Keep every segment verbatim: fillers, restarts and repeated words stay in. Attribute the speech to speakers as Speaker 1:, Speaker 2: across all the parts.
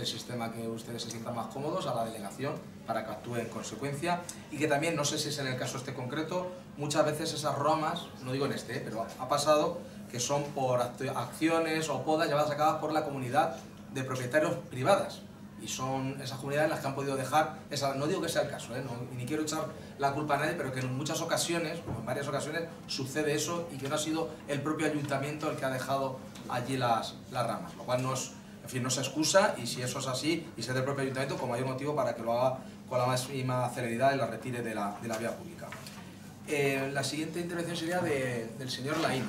Speaker 1: del sistema que ustedes se sientan más cómodos, a la delegación, para que actúe en consecuencia, y que también, no sé si es en el caso este concreto, muchas veces esas ramas, no digo en este, ¿eh? pero ha pasado que son por acciones o podas llevadas a cabo por la comunidad de propietarios privadas, y son esas comunidades las que han podido dejar, esa, no digo que sea el caso, ¿eh? no, ni quiero echar la culpa a nadie, pero que en muchas ocasiones, o en varias ocasiones, sucede eso, y que no ha sido el propio ayuntamiento el que ha dejado allí las, las ramas, lo cual no es, en fin, no se excusa, y si eso es así, y si es del propio ayuntamiento, como hay un motivo para que lo haga con la máxima celeridad y la retire de la, de la vía pública. Eh, la siguiente intervención sería de, del señor Laína.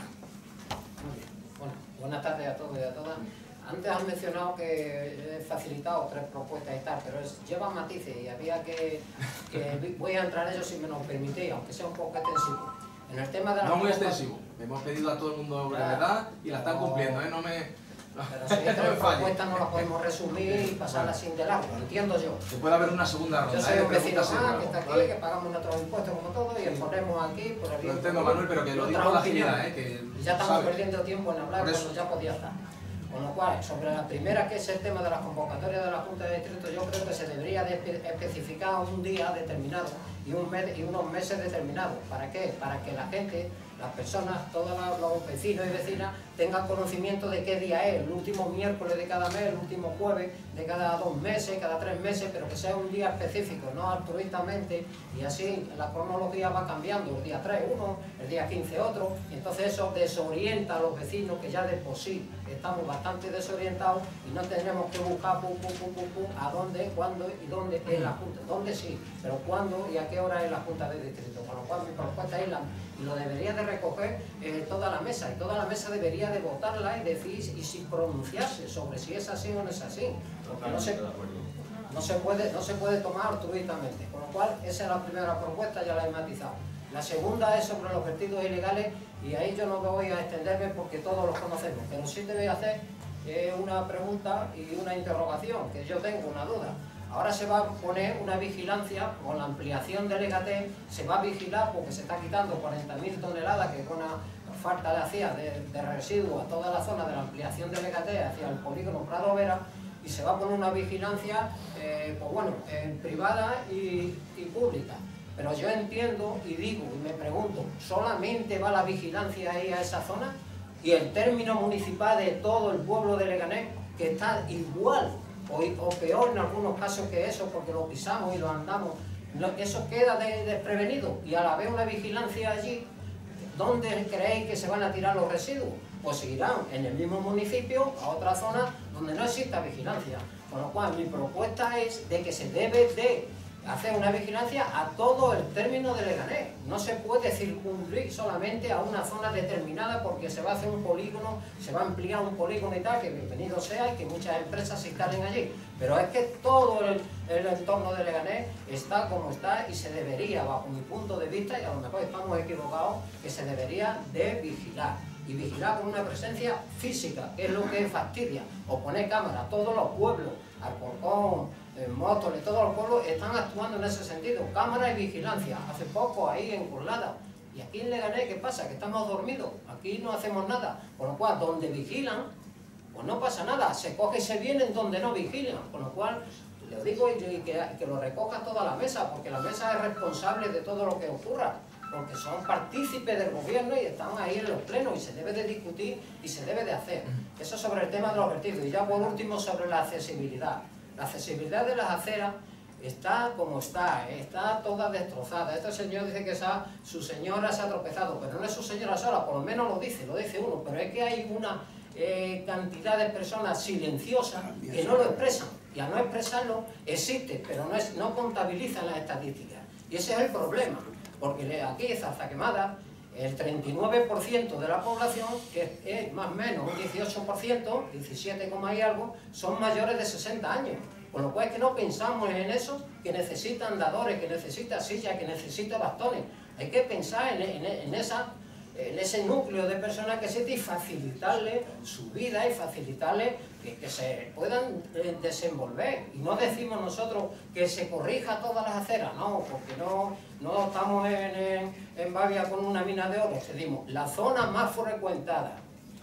Speaker 2: Muy bien. Bueno, buenas tardes a todos y a todas. Antes han mencionado que he facilitado tres propuestas y tal, pero es, lleva matices y había que, que... Voy a entrar en ello si me lo permitís, aunque sea un poco extensivo. En el tema de la...
Speaker 1: No muy extensivo. Hemos pedido a todo el mundo brevedad y la están cumpliendo, ¿eh? No me...
Speaker 2: Pero si hay tres propuestas no las podemos resumir y pasarlas sin de largo, entiendo yo.
Speaker 1: Que puede haber una segunda ronda.
Speaker 2: Yo soy un vecino más
Speaker 1: ¿eh?
Speaker 2: que está aquí,
Speaker 1: ¿vale?
Speaker 2: que pagamos nuestros impuestos como todos y exponemos aquí por el...
Speaker 1: Lo entiendo, Manuel, pero que lo digo con la agilidad, ¿eh? Que
Speaker 2: ya estamos
Speaker 1: sabe.
Speaker 2: perdiendo tiempo en hablar cuando ya podía estar. Con lo cual, sobre la primera, que es el tema de las convocatorias de la Junta de Distrito, yo creo que se debería de especificar un día determinado y, un mes, y unos meses determinados. ¿Para qué? Para que la gente, las personas, todos los vecinos y vecinas tengan conocimiento de qué día es, el último miércoles de cada mes, el último jueves de cada dos meses, cada tres meses, pero que sea un día específico, no altruistamente, y así la cronología va cambiando, el día tres uno, el día quince otro, y entonces eso desorienta a los vecinos que ya de por sí estamos bastante desorientados y no tendremos que buscar pum, pum, pum, pum, pum, a dónde, cuándo y dónde es la Junta, dónde sí, pero cuándo y a qué hora es la Junta de Distrito, con lo cual mi propuesta es la, y lo debería de recoger eh, toda la mesa, y toda la mesa debería de votarla y decir y sin pronunciarse sobre si es así o no es así, porque no se, no se puede, no se puede tomar altruistamente, con lo cual esa es la primera propuesta, ya la he matizado. La segunda es sobre los vertidos ilegales, y ahí yo no voy a extenderme porque todos los conocemos, pero sí te voy a hacer eh, una pregunta y una interrogación, que yo tengo una duda. Ahora se va a poner una vigilancia, con la ampliación del EGATE, se va a vigilar porque se está quitando cuarenta mil toneladas, que es una falta de hacía de, de residuos a toda la zona de la ampliación del EGATE hacia el polígono Prado Vera, y se va a poner una vigilancia, eh, pues bueno, eh, privada y, y pública. Pero yo entiendo y digo y me pregunto, ¿solamente va la vigilancia ahí a esa zona? Y el término municipal de todo el pueblo de Leganés, que está igual o, o peor en algunos casos que eso, porque lo pisamos y lo andamos, no, eso queda de, desprevenido, y a la vez una vigilancia allí, ¿dónde creéis que se van a tirar los residuos? Pues seguirán en el mismo municipio, a otra zona donde no exista vigilancia. Con lo cual mi propuesta es de que se debe de hacer una vigilancia a todo el término de Leganés. No se puede circunscribir solamente a una zona determinada porque se va a hacer un polígono, se va a ampliar un polígono y tal, que bienvenido sea y que muchas empresas se instalen allí. Pero es que todo el, el entorno de Leganés está como está y se debería, bajo mi punto de vista, y a lo mejor estamos equivocados, que se debería de vigilar. Y vigilar con una presencia física, que es lo que fastidia. O poner cámaras, todos los pueblos, Alcorcón, Móstoles, todos los pueblos están actuando en ese sentido, cámara y vigilancia. Hace poco ahí en Curlada, y aquí en Leganés, ¿qué pasa? Que estamos dormidos, aquí no hacemos nada, con lo cual donde vigilan, pues no pasa nada, se coge y se vienen donde no vigilan, con lo cual le digo y que, que lo recoja toda la mesa, porque la mesa es responsable de todo lo que ocurra, porque son partícipes del gobierno y están ahí en los plenos y se debe de discutir y se debe de hacer. Eso sobre el tema de los vertidos. Y ya por último sobre la accesibilidad. La accesibilidad de las aceras está como está, está toda destrozada. Este señor dice que esa, su señora se ha tropezado, pero no es su señora sola, por lo menos lo dice, lo dice uno, pero es que hay una eh, cantidad de personas silenciosas que no lo expresan, y al no expresarlo existe, pero no, es, no contabilizan las estadísticas, y ese es el problema, porque aquí en Zarzaquemada el treinta y nueve por ciento de la población, que es más o menos un dieciocho por ciento, diecisiete, y algo, son mayores de sesenta años. Con lo cual es que no pensamos en eso, que necesita andadores, que necesita sillas, que necesita bastones. Hay que pensar en, en, en, esa, en ese núcleo de personas que existe y facilitarle su vida y facilitarle que, que se puedan eh, desenvolver. Y no decimos nosotros que se corrija todas las aceras, no, porque no, no estamos en, en, en Bavia con una mina de oro. Decimos, la zona más frecuentada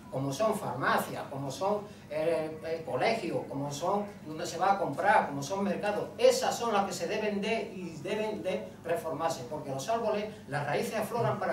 Speaker 2: como son farmacias, como son eh, eh, colegios, como son donde se va a comprar, como son mercados, esas son las que se deben de y deben de reformarse, porque los árboles, las raíces afloran para